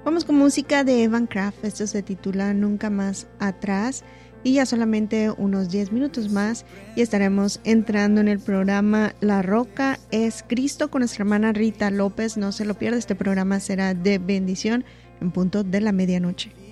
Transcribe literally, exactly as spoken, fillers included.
Vamos con música de Evan Craft. Esto se titula Nunca Más Atrás. Y ya solamente unos diez minutos más y estaremos entrando en el programa La Roca es Cristo con nuestra hermana Rita López. No se lo pierda, este programa será de bendición en punto de la medianoche.